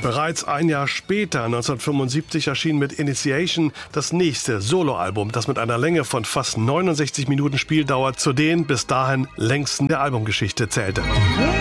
Bereits ein Jahr später, 1975, erschien mit Initiation das nächste Soloalbum, das mit einer Länge von fast 69 Minuten Spieldauer zu den bis dahin längsten der Albumgeschichte zählte.